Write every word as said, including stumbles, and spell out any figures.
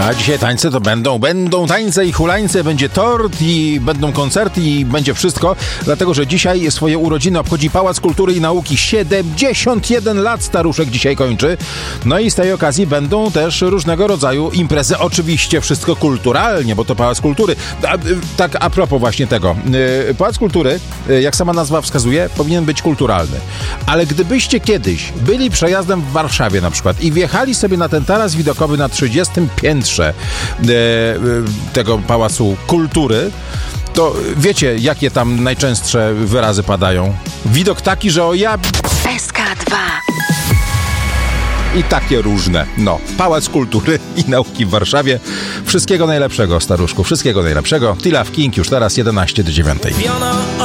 A dzisiaj tańce to będą, będą tańce i hulańce, będzie tort i będą koncerty i będzie wszystko, dlatego że dzisiaj swoje urodziny obchodzi Pałac Kultury i Nauki. siedemdziesiąt jeden lat staruszek dzisiaj kończy. No i z tej okazji będą też różnego rodzaju imprezy. Oczywiście wszystko kulturalnie, bo to Pałac Kultury. A, tak a propos właśnie tego. Pałac Kultury, jak sama nazwa wskazuje, powinien być kulturalny. Ale gdybyście kiedyś byli przejazdem w Warszawie na przykład i wjechali sobie na ten taras widokowy na trzydziestym piętrze tego Pałacu Kultury, to wiecie, jakie tam najczęstsze wyrazy padają? Widok taki, że o ja... S K dwa. I takie różne. No, Pałac Kultury i Nauki w Warszawie. Wszystkiego najlepszego, staruszku. Wszystkiego najlepszego. T-Love King już teraz jedenaście do dziewiątej.